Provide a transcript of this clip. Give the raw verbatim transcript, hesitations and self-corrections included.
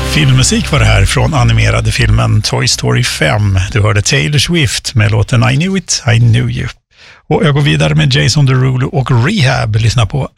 Filmmusik var det här från animerade filmen Toy Story fem. Du hörde Taylor Swift med låten I Knew It, I Knew You. Och jag går vidare med Jason Derulo och Rehab. Lyssna på